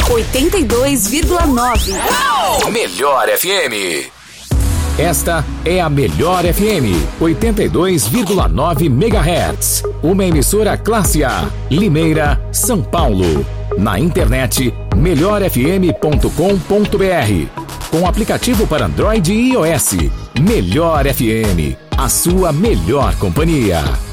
82,9. Melhor FM. Esta é a Melhor FM, 82,9 MHz. Uma emissora classe A, Limeira, São Paulo. Na internet, melhorfm.com.br. Com aplicativo para Android e iOS. Melhor FM, a sua melhor companhia.